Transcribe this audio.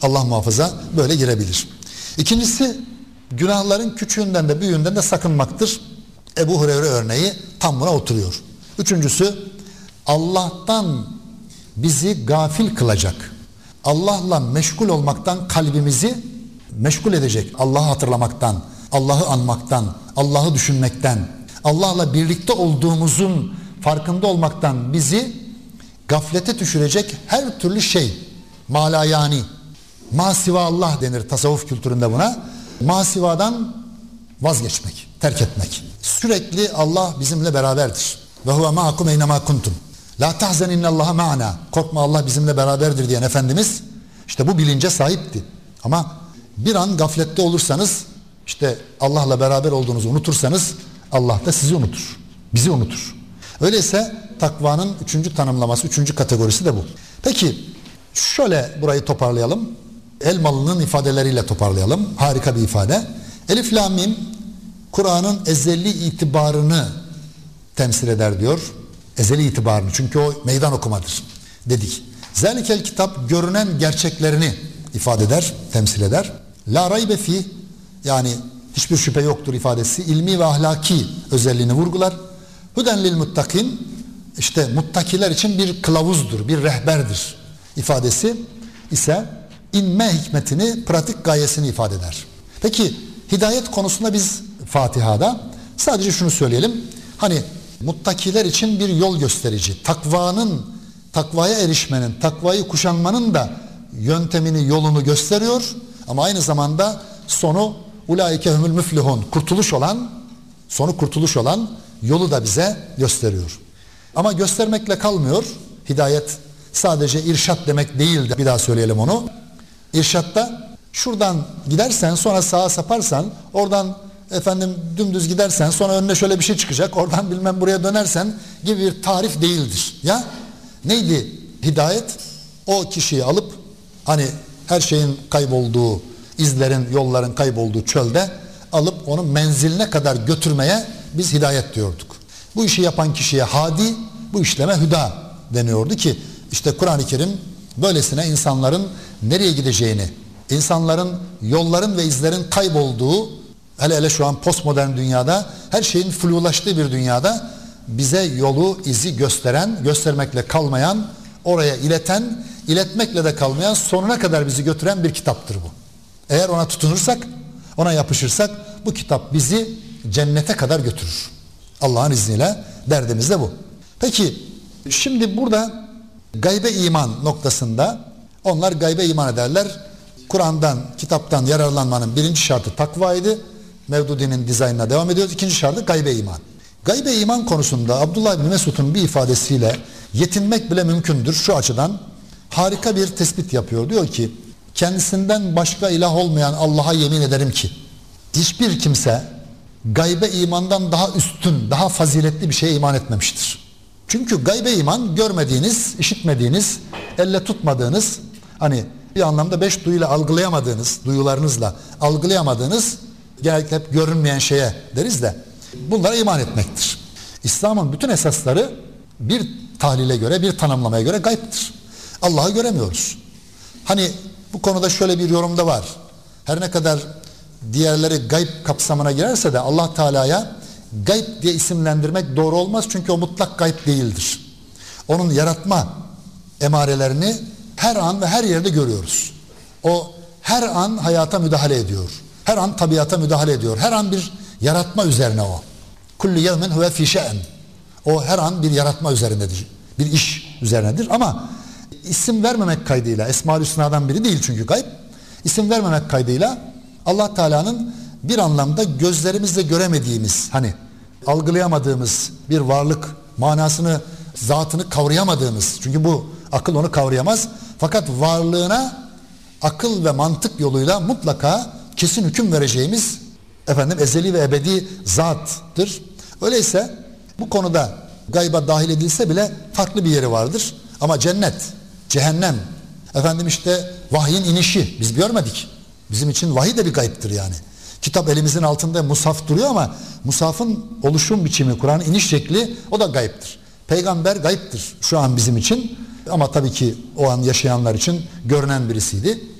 Allah muhafaza böyle girebilir. İkincisi, günahların küçüğünden de büyüğünden de sakınmaktır. Ebu Hureyre örneği tam buna oturuyor. Üçüncüsü, Allah'tan bizi gafil kılacak, Allah'la meşgul olmaktan kalbimizi meşgul edecek, Allah'ı hatırlamaktan, Allah'ı anmaktan, Allah'ı düşünmekten, Allah'la birlikte olduğumuzun farkında olmaktan bizi gaflete düşürecek her türlü şey, malayani, masiva Allah denir tasavvuf kültüründe buna. Masivadan vazgeçmek, terk etmek. Sürekli Allah bizimle beraberdir. Ve huve ma'akum eynemâ kuntum. La tahzen innallaha ma'ana. Korkma, Allah bizimle beraberdir diyen Efendimiz işte bu bilince sahipti. Ama bir an gaflette olursanız, işte Allah'la beraber olduğunuzu unutursanız Allah da sizi unutur. Bizi unutur. Öyleyse takvanın üçüncü tanımlaması, üçüncü kategorisi de bu. Peki şöyle burayı toparlayalım. Elmalı'nın ifadeleriyle toparlayalım. Harika bir ifade. Elif lam mim Kur'an'ın ezeli itibarını temsil eder diyor. Ezeli itibarını, çünkü o meydan okumadır dedik. Zelikel kitap görünen gerçeklerini ifade eder, temsil eder. La raybe fi, yani hiçbir şüphe yoktur ifadesi ilmi ve ahlaki özelliğini vurgular. Huden lil muttakin, işte muttakiler için bir kılavuzdur, bir rehberdir ifadesi ise inme hikmetini, pratik gayesini ifade eder. Peki hidayet konusunda biz Fatiha'da sadece şunu söyleyelim. Hani muttakiler için bir yol gösterici, takvaya erişmenin, takvayı kuşanmanın da yöntemini, yolunu gösteriyor. Ama aynı zamanda sonu ulaike humul müflihun, sonu kurtuluş olan yolu da bize gösteriyor. Ama göstermekle kalmıyor. Hidayet sadece irşat demek değil de, bir daha söyleyelim onu. İrşatta şuradan gidersen, sonra sağa saparsan, oradan dümdüz gidersen, sonra önüne şöyle bir şey çıkacak, oradan bilmem buraya dönersen gibi bir tarif değildir. Ya neydi hidayet? O kişiyi alıp, hani her şeyin kaybolduğu, izlerin, yolların kaybolduğu çölde alıp onu menziline kadar götürmeye biz hidayet diyorduk. Bu işi yapan kişiye hadi, bu işleme hüda deniyordu ki işte Kur'an-ı Kerim böylesine insanların nereye gideceğini, insanların, yolların ve izlerin kaybolduğu, hele şu an postmodern dünyada, her şeyin flulaştığı bir dünyada bize yolu, izi gösteren, göstermekle kalmayan, oraya ileten, iletmekle de kalmayan, sonuna kadar bizi götüren bir kitaptır bu. Eğer ona tutunursak, ona yapışırsak bu kitap bizi cennete kadar götürür. Allah'ın izniyle derdimiz de bu. Peki şimdi burada gaybe iman noktasında onlar gaybe iman ederler. Kur'an'dan, kitaptan yararlanmanın birinci şartı takvaydı. Mevdudi'nin dizaynına devam ediyoruz. İkinci şartı gaybe iman. Gaybe iman konusunda Abdullah bin Mesud'un bir ifadesiyle yetinmek bile mümkündür. Şu açıdan harika bir tespit yapıyor. Diyor ki, kendisinden başka ilah olmayan Allah'a yemin ederim ki hiçbir kimse gaybe imandan daha üstün, daha faziletli bir şeye iman etmemiştir. Çünkü gaybe iman görmediğiniz, işitmediğiniz, elle tutmadığınız, hani bir anlamda beş duyuyla algılayamadığınız, duyularınızla algılayamadığınız, genellikle hep görünmeyen şeye deriz de, bunlara iman etmektir. İslam'ın bütün esasları bir tahlile göre, bir tanımlamaya göre gayiptir. Allah'ı göremiyoruz. Hani bu konuda şöyle bir yorumda var. Her ne kadar diğerleri gayb kapsamına girerse de Allah Teala'ya gayb diye isimlendirmek doğru olmaz. Çünkü o mutlak gayb değildir. Onun yaratma emarelerini her an ve her yerde görüyoruz. O her an hayata müdahale ediyor. Her an tabiata müdahale ediyor. Her an bir yaratma üzerine o. Kullu yevmin huve fî şe'n. O her an bir yaratma üzerindedir. Bir iş üzerinedir ama isim vermemek kaydıyla, Esma-ül Hüsna'dan biri değil çünkü gayb. İsim vermemek kaydıyla Allah Teala'nın bir anlamda gözlerimizle göremediğimiz, hani algılayamadığımız bir varlık, manasını, zatını kavrayamadığımız, çünkü bu akıl onu kavrayamaz. Fakat varlığına akıl ve mantık yoluyla mutlaka kesin hüküm vereceğimiz ezeli ve ebedi zattır. Öyleyse bu konuda gayba dahil edilse bile farklı bir yeri vardır. Ama cennet, cehennem, vahyin inişi biz görmedik. Bizim için vahiy de bir gayiptir yani. Kitap elimizin altında, mushaf duruyor ama mushafın oluşum biçimi, Kur'an'ın iniş şekli, o da gayiptir. Peygamber gayiptir şu an bizim için ama tabii ki o an yaşayanlar için görünen birisiydi.